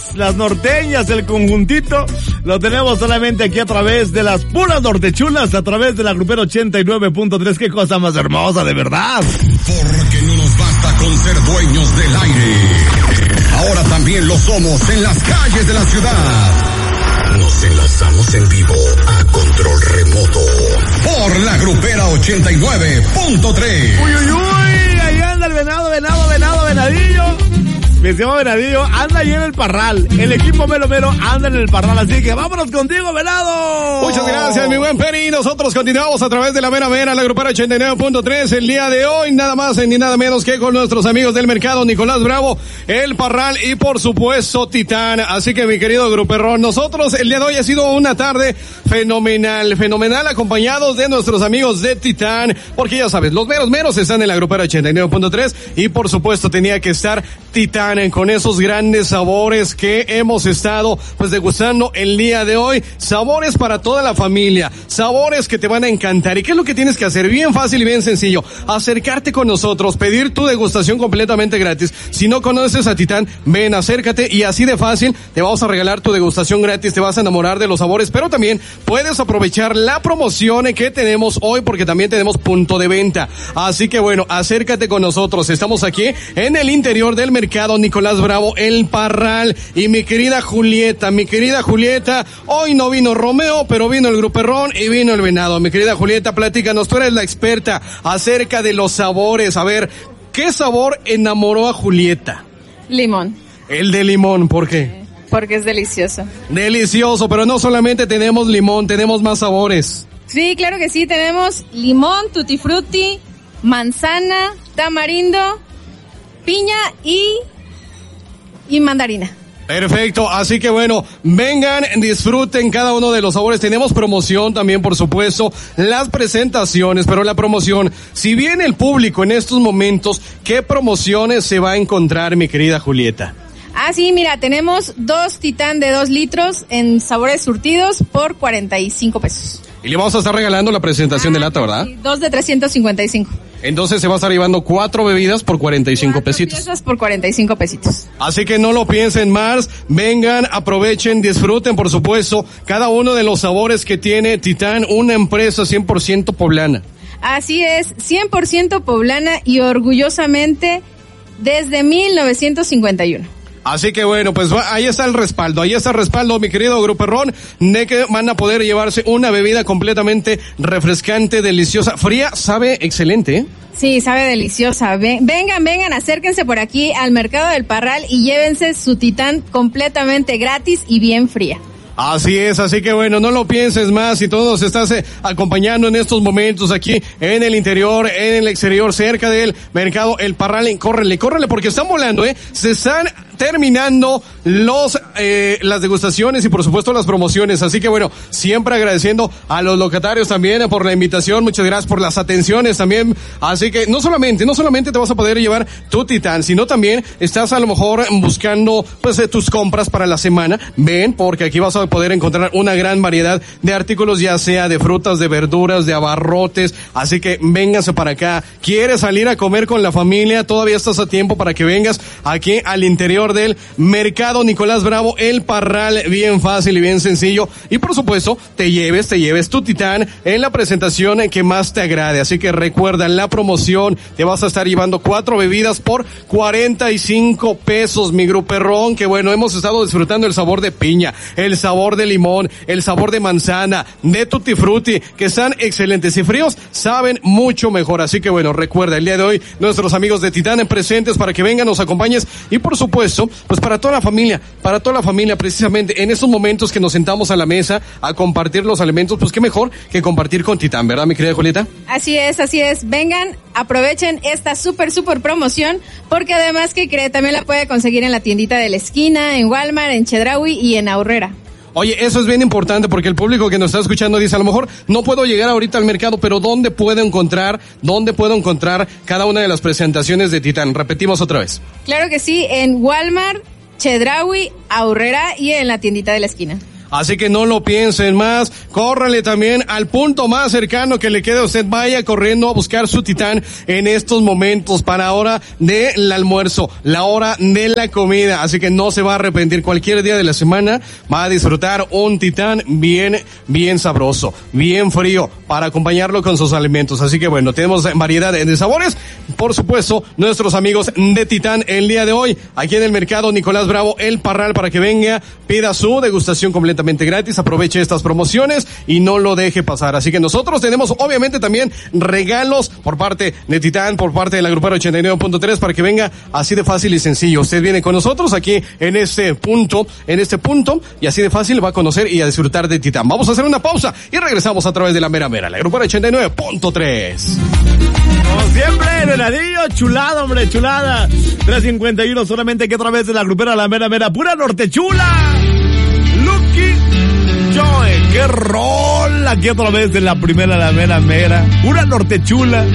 Las norteñas, el conjuntito, lo tenemos solamente aquí a través de las puras nortechulas, a través de la Grupera 89.3. Qué cosa más hermosa, de verdad. Porque no nos basta con ser dueños del aire. Ahora también lo somos en las calles de la ciudad. Nos enlazamos en vivo a control remoto por la Grupera 89.3. Uy, uy, uy, ahí anda el venadillo. Mi se llama Venadillo, anda ahí en el Parral. El equipo Mero anda en el Parral, así que vámonos contigo, Venado. Muchas gracias, mi buen Peri. Nosotros continuamos a través de la Mera, la Grupera 89.3. El día de hoy, nada más ni nada menos que con nuestros amigos del mercado, Nicolás Bravo, el Parral y por supuesto Titán. Así que mi querido Gruperrón, nosotros el día de hoy ha sido una tarde fenomenal, acompañados de nuestros amigos de Titán, porque ya sabes, los meros están en la Grupera 89.3 y por supuesto tenía que estar Titán con esos grandes sabores que hemos estado pues degustando el día de hoy. Sabores para toda la familia, sabores que te van a encantar. ¿Y qué es lo que tienes que hacer? Bien fácil y bien sencillo, acercarte con nosotros, pedir tu degustación completamente gratis. Si no conoces a Titán, ven, acércate y así de fácil te vamos a regalar tu degustación gratis, te vas a enamorar de los sabores, pero también puedes aprovechar la promoción que tenemos hoy porque también tenemos punto de venta. Así que bueno, acércate con nosotros. Estamos aquí en el interior del mercado Nicolás Bravo, el Parral, y mi querida Julieta, hoy no vino Romeo, pero vino el Gruperrón y vino el Venado. Mi querida Julieta, platícanos, tú eres la experta acerca de los sabores. A ver, ¿qué sabor enamoró a Julieta? Limón. El de limón, ¿por qué? Porque es delicioso. Delicioso, pero no solamente tenemos limón, tenemos más sabores. Sí, claro que sí, tenemos limón, tutti frutti, manzana, tamarindo, piña y mandarina. Perfecto, así que bueno, vengan, disfruten cada uno de los sabores. Tenemos promoción también, por supuesto, las presentaciones, pero la promoción, si viene el público en estos momentos, ¿qué promociones se va a encontrar, mi querida Julieta? Ah, sí, mira, tenemos 2 Titán de 2 litros en sabores surtidos por 45 pesos. Y le vamos a estar regalando la presentación de lata, ¿verdad? Sí, 2 de 355. Entonces se va a estar llevando 4 bebidas por 45 pesitos. 4 piezas por 45 pesitos. Así que no lo piensen más, vengan, aprovechen, disfruten, por supuesto, cada uno de los sabores que tiene Titán, una empresa 100% poblana. Así es, 100% poblana y orgullosamente desde 1951. Así que bueno, pues ahí está el respaldo, mi querido Gruperrón, de que van a poder llevarse una bebida completamente refrescante, deliciosa, fría, sabe excelente, ¿eh? Sí, sabe deliciosa. Vengan, acérquense por aquí al Mercado del Parral y llévense su Titán completamente gratis y bien fría. Así es, así que bueno, no lo pienses más. Si todos nos estás acompañando en estos momentos aquí en el interior, en el exterior, cerca del mercado El Parral, córrele, porque están volando, se están terminando las degustaciones y por supuesto las promociones. Así que bueno, siempre agradeciendo a los locatarios también por la invitación. Muchas gracias por las atenciones también. Así que no solamente te vas a poder llevar tu Titán, sino también estás a lo mejor buscando pues tus compras para la semana. Ven, porque aquí vas a poder encontrar una gran variedad de artículos, ya sea de frutas, de verduras, de abarrotes. Así que véngase para acá. ¿Quieres salir a comer con la familia? Todavía estás a tiempo para que vengas aquí al interior del mercado Nicolás Bravo, el Parral, bien fácil y bien sencillo. Y por supuesto, te lleves tu Titán en la presentación que más te agrade. Así que recuerda, la promoción, te vas a estar llevando 4 bebidas por 45 pesos, mi Gruperrón, que bueno, hemos estado disfrutando el sabor de piña, el sabor de limón, el sabor de manzana, de tutti frutti, que están excelentes y fríos, saben mucho mejor. Así que bueno, recuerda, el día de hoy, nuestros amigos de Titán presentes para que vengan, nos acompañes y por supuesto, pues para toda la familia, precisamente en estos momentos que nos sentamos a la mesa a compartir los alimentos, pues qué mejor que compartir con Titán, ¿verdad, mi querida Julieta? Así es, vengan, aprovechen esta súper promoción, porque además que también la puede conseguir en la tiendita de la esquina, en Walmart, en Chedraui y en Aurrera. Oye, eso es bien importante porque el público que nos está escuchando dice, a lo mejor no puedo llegar ahorita al mercado, pero ¿dónde puedo encontrar cada una de las presentaciones de Titán? Repetimos otra vez. Claro que sí, en Walmart, Chedraui, Aurrera y en la tiendita de la esquina. Así que no lo piensen más, córrale también al punto más cercano que le quede a usted, vaya corriendo a buscar su Titán en estos momentos para la hora del almuerzo, la hora de la comida, así que no se va a arrepentir, cualquier día de la semana va a disfrutar un Titán bien sabroso, bien frío, para acompañarlo con sus alimentos, así que bueno, tenemos variedad de sabores, por supuesto, nuestros amigos de Titán el día de hoy, aquí en el mercado Nicolás Bravo, El Parral, para que venga, pida su degustación completamente gratis, aproveche estas promociones y no lo deje pasar, así que nosotros tenemos obviamente también regalos por parte de Titán, por parte de la Grupera 89.3 para que venga así de fácil y sencillo. Usted viene con nosotros aquí en este punto y así de fácil va a conocer y a disfrutar de Titán. Vamos a hacer una pausa y regresamos a través de la mera, la Grupera 89.3. Como siempre, venadillo, chulada, hombre, chulada. 351 solamente que a través de la Grupera, la mera, pura norte chula. Lucky Joe, qué rol aquí a través de la primera, la mera, pura norte chula.